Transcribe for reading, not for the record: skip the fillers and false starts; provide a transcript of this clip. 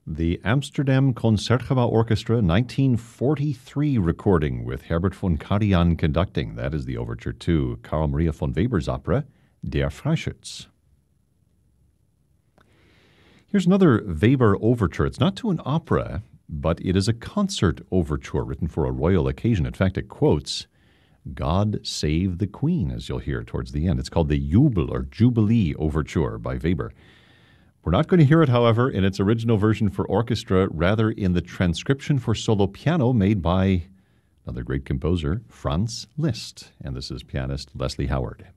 The Amsterdam Concertgebouw Orchestra 1943 recording with Herbert von Karajan conducting. That is the overture to Carl Maria von Weber's opera, Der Freischütz. Here's another Weber overture. It's not to an opera, but it is a concert overture written for a royal occasion. In fact, it quotes God Save the Queen, as you'll hear towards the end. It's called the Jubel or Jubilee Overture by Weber. We're not going to hear it, however, in its original version for orchestra, rather in the transcription for solo piano made by another great composer, Franz Liszt. And this is pianist Leslie Howard.